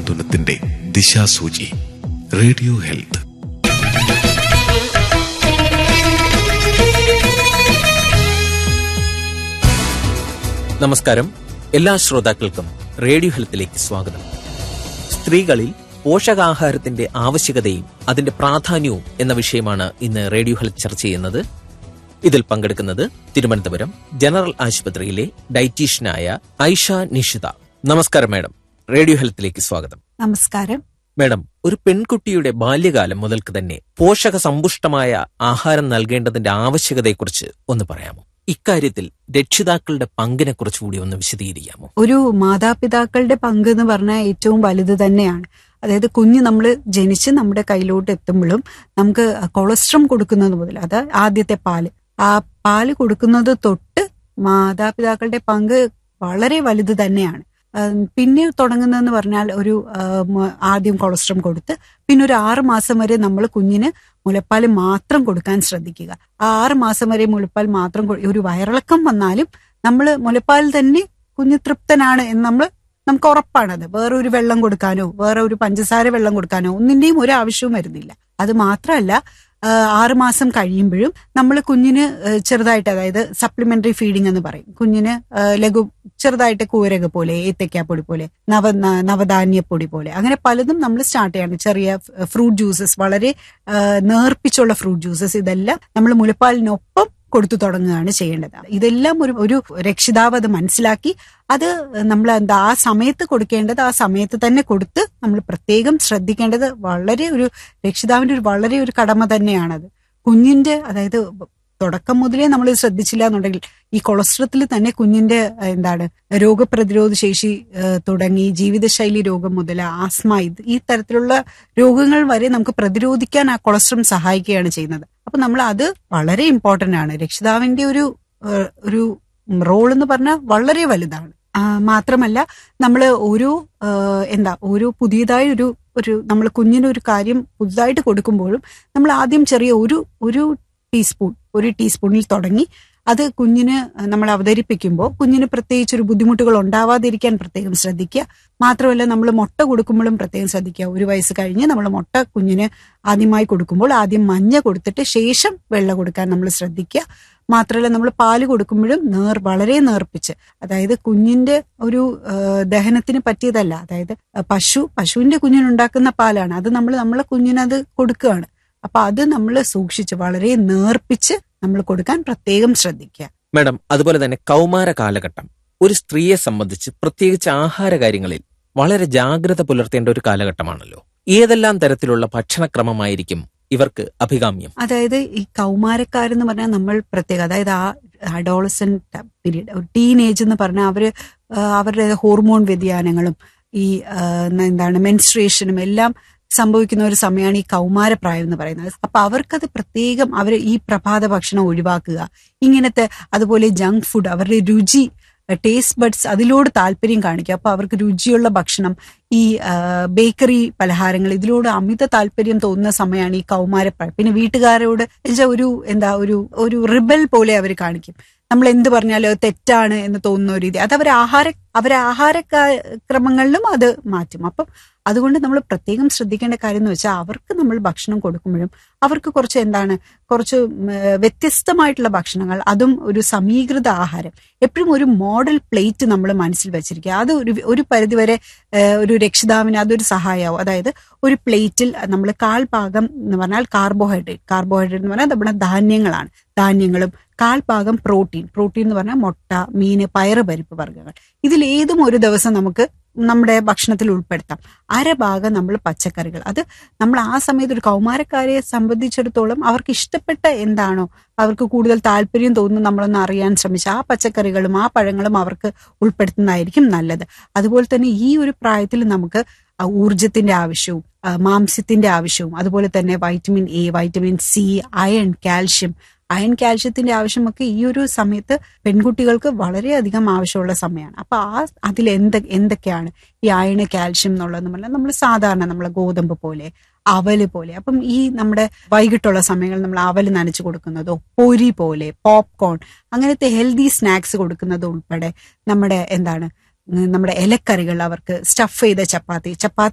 സാന്ത്വനത്തിന്റെ ദിശാസൂചി. Radio health. നമസ്കാരം. എല്ലാ ശ്രോതാക്കൾക്കും റേഡിയോ ഹെൽത്തിലേക്ക് സ്വാഗതം. സ്ത്രീകളിൽ പോഷകാഹാരത്തിന്റെ ആവശ്യകതയും അതിന്റെ പ്രാധാന്യവും എന്ന വിഷയമാണ് ഇന്ന് റേഡിയോ ഹെൽത്ത് ചർച്ച ചെയ്യുന്നത്. ഇതിൽ പങ്കെടുക്കുന്നത് തിരുവനന്തപുരം ജനറൽ ആശുപത്രിയിലെ ഡയറ്റീഷ്യനായ ഐഷ നിഷിത. നമസ്കാരം മാഡം, റേഡിയോ ഹെൽത്തിലേക്ക് സ്വാഗതം. നമസ്കാരം മാഡം, ഒരു പെൺകുട്ടിയുടെ ബാല്യകാലം മുതൽക്ക് തന്നെ പോഷക സമ്പുഷ്ടമായ ആഹാരം നൽകേണ്ടതിന്റെ ആവശ്യകതയെക്കുറിച്ച് ഒന്ന് പറയാമോ? ഇക്കാര്യത്തിൽ രക്ഷിതാക്കളുടെ പങ്കിനെ കുറിച്ചുകൂടി ഒന്ന് വിശദീകരിക്കാമോ? ഒരു മാതാപിതാക്കളുടെ പങ്ക് എന്ന് പറഞ്ഞാൽ ഏറ്റവും വലുത് തന്നെയാണ്. അതായത് കുഞ്ഞ് നമ്മൾ ജനിച്ച് നമ്മുടെ കയ്യിലോട്ട് എത്തുമ്പോഴും നമുക്ക് കൊളസ്ട്രം കൊടുക്കുന്നത് മുതൽ, അത് ആദ്യത്തെ പാല്, ആ പാല് കൊടുക്കുന്നത് തൊട്ട് മാതാപിതാക്കളുടെ പങ്ക് വളരെ വലുത് തന്നെയാണ്. പിന്നെ തുടങ്ങുന്നതെന്ന് പറഞ്ഞാൽ ആദ്യം കൊളസ്ട്രം കൊടുത്ത് പിന്നെ ഒരു 6 മാസം വരെ നമ്മൾ കുഞ്ഞിന് മുലപ്പാൽ മാത്രം കൊടുക്കാൻ ശ്രദ്ധിക്കുക. ആ 6 മാസം വരെ മുലപ്പാൽ മാത്രം, ഒരു വയറിളക്കം വന്നാലും നമ്മൾ മുലപ്പാൽ തന്നെ കുഞ്ഞ് തൃപ്തനാണ് എന്ന് നമുക്ക് ഉറപ്പാണത്. വേറെ ഒരു വെള്ളം കൊടുക്കാനോ വേറെ ഒരു പഞ്ചസാര വെള്ളം കൊടുക്കാനോ ഒന്നിന്റെയും ഒരു ആവശ്യവും വരുന്നില്ല. അത് മാത്രമല്ല, 6 മാസം കഴിയുമ്പോഴും നമ്മൾ കുഞ്ഞിന് ചെറുതായിട്ട്, അതായത് സപ്ലിമെന്ററി ഫീഡിംഗ് എന്ന് പറയും, കുഞ്ഞിന് ചെറുതായിട്ട് കൂരക പോലെ, ഏത്തക്കാപ്പൊടി പോലെ, നവധാന്യപ്പൊടി പോലെ, അങ്ങനെ പലതും നമ്മൾ സ്റ്റാർട്ട് ചെയ്യണം. ചെറിയ ഫ്രൂട്ട് ജ്യൂസസ്, വളരെ നേർപ്പിച്ചുള്ള ഫ്രൂട്ട് ജ്യൂസസ്, ഇതെല്ലാം നമ്മൾ മുലപ്പാലിനൊപ്പം കൊടുത്തു തുടങ്ങുകയാണ് ചെയ്യേണ്ടത്. ഇതെല്ലാം ഒരു രക്ഷിതാവ് അത് മനസ്സിലാക്കി അത് നമ്മൾ ആ സമയത്ത് കൊടുക്കേണ്ടത് ആ സമയത്ത് തന്നെ കൊടുത്ത് നമ്മൾ പ്രത്യേകം ശ്രദ്ധിക്കേണ്ടത് വളരെ രക്ഷിതാവിന്റെ വളരെ ഒരു കടമ തന്നെയാണത്. കുഞ്ഞിന്റെ, അതായത് തുടക്കം മുതലേ നമ്മൾ ശ്രദ്ധിച്ചില്ല എന്നുണ്ടെങ്കിൽ ഈ കൊളസ്ട്രത്തിൽ തന്നെ കുഞ്ഞിന്റെ രോഗപ്രതിരോധ ശേഷി തുടങ്ങി ജീവിതശൈലി രോഗം മുതൽ ആസ്മ, ഈ തരത്തിലുള്ള രോഗങ്ങൾ വരെ നമുക്ക് പ്രതിരോധിക്കാൻ ആ കൊളസ്ട്രം സഹായിക്കുകയാണ് ചെയ്യുന്നത്. അപ്പൊ നമ്മൾ അത് വളരെ ഇമ്പോർട്ടന്റ് ആണ്. രക്ഷിതാവിന്റെ ഒരു റോൾ എന്ന് പറഞ്ഞാൽ വളരെ വലുതാണ്. മാത്രമല്ല, നമ്മൾ ഓരോ പുതിയതായി നമ്മൾ കുഞ്ഞിനൊരു കാര്യം പുതുതായിട്ട് കൊടുക്കുമ്പോഴും നമ്മൾ ആദ്യം ചെറിയ ഒരു ടീസ്പൂണിൽ തുടങ്ങി അത് കുഞ്ഞിന് നമ്മൾ അവതരിപ്പിക്കുമ്പോൾ കുഞ്ഞിന് പ്രത്യേകിച്ച് ഒരു ബുദ്ധിമുട്ടുകൾ ഉണ്ടാവാതിരിക്കാൻ പ്രത്യേകം ശ്രദ്ധിക്കുക. മാത്രമല്ല, നമ്മൾ മുട്ട കൊടുക്കുമ്പോഴും പ്രത്യേകം ശ്രദ്ധിക്കുക. 1 വയസ്സ് കഴിഞ്ഞ് നമ്മൾ മുട്ട കുഞ്ഞിന് ആദ്യമായി കൊടുക്കുമ്പോൾ ആദ്യം മഞ്ഞ കൊടുത്തിട്ട് ശേഷം വെള്ള കൊടുക്കാൻ നമ്മൾ ശ്രദ്ധിക്കുക. മാത്രമല്ല, നമ്മൾ പാല് കൊടുക്കുമ്പോഴും വളരെ നേർപ്പിച്ച്, അതായത് കുഞ്ഞിന്റെ ഒരു ദഹനത്തിന് പറ്റിയതല്ല, അതായത് പശുവിന്റെ കുഞ്ഞിനുണ്ടാക്കുന്ന പാലാണ്, അത് നമ്മളെ കുഞ്ഞിനത് കൊടുക്കുകയാണ്. അപ്പൊ അത് നമ്മൾ സൂക്ഷിച്ച് വളരെ നേർപ്പിച്ച് നമ്മൾ കൊടുക്കാൻ പ്രത്യേകം ശ്രദ്ധിക്കുക. മാഡം, അതുപോലെ തന്നെ കൗമാര കാലഘട്ടം ഒരു സ്ത്രീയെ സംബന്ധിച്ച് പ്രത്യേകിച്ച് ആഹാര കാര്യങ്ങളിൽ വളരെ ജാഗ്രത പുലർത്തേണ്ട ഒരു കാലഘട്ടമാണല്ലോ. ഏതെല്ലാം തരത്തിലുള്ള ഭക്ഷണക്രമമായിരിക്കും ഇവർക്ക് അഭികാമ്യം? അതായത് ഈ കൗമാരക്കാരെന്ന് പറഞ്ഞാൽ നമ്മൾ പ്രത്യേകം, അതായത് ആ അഡോളസെന്റ് പീരീഡ്, ടീനേജ് എന്ന് പറഞ്ഞാൽ അവരുടെ ഹോർമോൺ വ്യതിയാനങ്ങളും ഈ മെൻസ്ട്രേഷനും എല്ലാം സംഭവിക്കുന്ന ഒരു സമയമാണ് ഈ കൗമാരപ്രായം എന്ന് പറയുന്നത്. അപ്പൊ അവർക്കത് പ്രത്യേകം ഈ പ്രഭാത ഭക്ഷണം ഒഴിവാക്കുക, ഇങ്ങനത്തെ അതുപോലെ ജങ്ക് ഫുഡ്, അവരുടെ രുചി, ടേസ്റ്റ് ബഡ്സ് അതിലോട് താല്പര്യം കാണിക്കുക. അപ്പൊ അവർക്ക് രുചിയുള്ള ഭക്ഷണം, ഈ ബേക്കറി പലഹാരങ്ങൾ, ഇതിലോട് അമിത താല്പര്യം തോന്നുന്ന സമയമാണ് ഈ കൗമാരപ്രായം. പിന്നെ വീട്ടുകാരോട് ഒരു റിബൽ പോലെ അവർ കാണിക്കും. നമ്മൾ എന്ത് പറഞ്ഞാലും അത് തെറ്റാണ് എന്ന് തോന്നുന്ന ഒരു രീതി, അത് അവരെ ആഹാരക്രമങ്ങളിലും അത് മാറ്റും. അപ്പം അതുകൊണ്ട് നമ്മൾ പ്രത്യേകം ശ്രദ്ധിക്കേണ്ട കാര്യം എന്ന് വെച്ചാൽ, അവർക്ക് നമ്മൾ ഭക്ഷണം കൊടുക്കുമ്പോഴും അവർക്ക് കുറച്ച് വ്യത്യസ്തമായിട്ടുള്ള ഭക്ഷണങ്ങൾ, അതും ഒരു സമീകൃത ആഹാരം, എപ്പോഴും ഒരു മോഡൽ പ്ലേറ്റ് നമ്മൾ മനസ്സിൽ വെച്ചിരിക്കുക. അത് ഒരു പരിധിവരെ ഒരു രക്ഷിതാവിന് അതൊരു സഹായമാവും. അതായത് ഒരു പ്ലേറ്റിൽ നമ്മൾ 1/4 ഭാഗം എന്ന് പറഞ്ഞാൽ കാർബോഹൈഡ്രേറ്റ് എന്ന് പറഞ്ഞാൽ നമ്മുടെ ധാന്യങ്ങളും 1/4 ഭാഗം പ്രോട്ടീൻ എന്ന് പറഞ്ഞാൽ മുട്ട, മീന്, പയറ്, പരിപ്പ് വർഗ്ഗങ്ങൾ, ഇതിലേതും ഒരു ദിവസം നമുക്ക് നമ്മുടെ ഭക്ഷണത്തിൽ ഉൾപ്പെടുത്താം. 1/2 ഭാഗം നമ്മൾ പച്ചക്കറികൾ. അത് നമ്മൾ ആ സമയത്ത് ഒരു കൗമാരക്കാരെ സംബന്ധിച്ചിടത്തോളം അവർക്ക് ഇഷ്ടപ്പെട്ട എന്താണോ, അവർക്ക് കൂടുതൽ താല്പര്യം തോന്നുന്നു നമ്മളൊന്ന് അറിയാൻ ശ്രമിച്ച ആ പച്ചക്കറികളും ആ പഴങ്ങളും അവർക്ക് ഉൾപ്പെടുത്തുന്നതായിരിക്കും നല്ലത്. അതുപോലെ തന്നെ ഈ ഒരു പ്രായത്തിൽ നമുക്ക് ഊർജത്തിന്റെ ആവശ്യവും മാംസ്യത്തിന്റെ ആവശ്യവും, അതുപോലെ തന്നെ vitamin A, vitamin C, iron, കാൽഷ്യത്തിന്റെ ആവശ്യമൊക്കെ ഈ ഒരു സമയത്ത് പെൺകുട്ടികൾക്ക് വളരെയധികം ആവശ്യമുള്ള സമയമാണ്. അപ്പൊ അതിൽ എന്തൊക്കെയാണ് ഈ അയണ്, കാൽഷ്യം എന്നുള്ളതെന്ന് പറഞ്ഞാൽ നമ്മൾ സാധാരണ നമ്മളെ ഗോതമ്പ് പോലെ, അവല് പോലെ, അപ്പം ഈ നമ്മുടെ വൈകിട്ടുള്ള സമയങ്ങളിൽ നമ്മൾ അവല് നനച്ചു കൊടുക്കുന്നതോ, പൊരി പോലെ, പോപ്കോൺ, അങ്ങനത്തെ ഹെൽത്തി സ്നാക്സ് കൊടുക്കുന്നത് ഉൾപ്പെടെ നമ്മുടെ ഇലക്കറികൾ, അവർക്ക് സ്റ്റഫ് ചെയ്ത ചപ്പാത്തി